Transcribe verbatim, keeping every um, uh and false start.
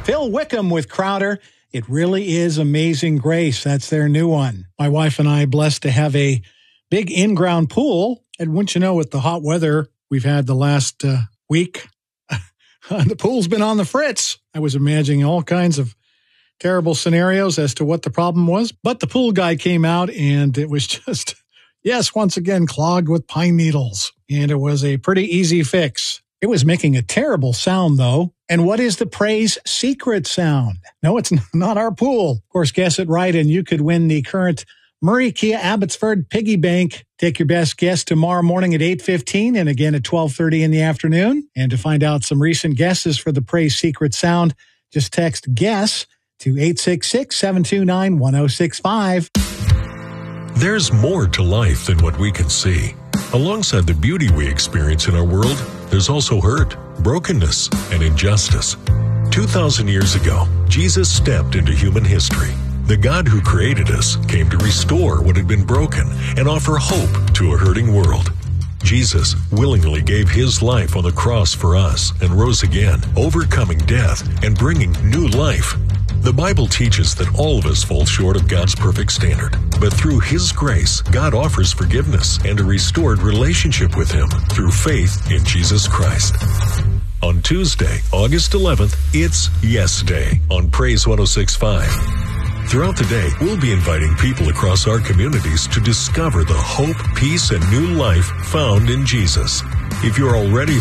Phil Wickham with Crowder. It really is Amazing Grace. That's their new one. My wife and I blessed to have a big in-ground pool. And wouldn't you know, with the hot weather we've had the last uh, week, the pool's been on the fritz. I was imagining all kinds of terrible scenarios as to what the problem was. But the pool guy came out and it was just, yes, once again, clogged with pine needles. And it was a pretty easy fix. It was making a terrible sound, though. And what is the Praise secret sound? No, it's not our pool. Of course, guess it right, and you could win the current Murray Kia Abbotsford Piggy Bank. Take your best guess tomorrow morning at eight fifteen and again at twelve thirty in the afternoon. And to find out some recent guesses for the Praise secret sound, just text GUESS to eight six six, seven two nine, one oh six five. There's more to life than what we can see. Alongside the beauty we experience in our world, there's also hurt, brokenness, and injustice. two thousand years ago, Jesus stepped into human history. The God who created us came to restore what had been broken and offer hope to a hurting world. Jesus willingly gave his life on the cross for us and rose again, overcoming death and bringing new life. The Bible teaches that all of us fall short of God's perfect standard, but through His grace, God offers forgiveness and a restored relationship with Him through faith in Jesus Christ. On Tuesday, August eleventh, it's Yes Day on Praise one oh six point five. Throughout the day, we'll be inviting people across our communities to discover the hope, peace, and new life found in Jesus. If you're already